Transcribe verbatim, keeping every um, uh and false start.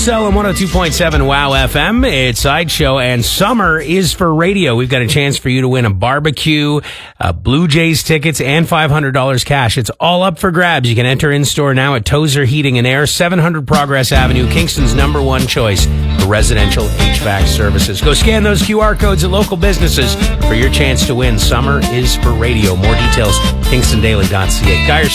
Marcel on one oh two point seven WOW F M. It's Sideshow, and summer is for radio. We've got a chance for you to win a barbecue, uh, Blue Jays tickets, and five hundred dollars cash. It's all up for grabs. You can enter in-store now at Tozer Heating and Air, seven hundred Progress Avenue, Kingston's number one choice for residential H V A C services. Go scan those Q R codes at local businesses for your chance to win. Summer is for radio. More details, kingston daily dot c a. Dire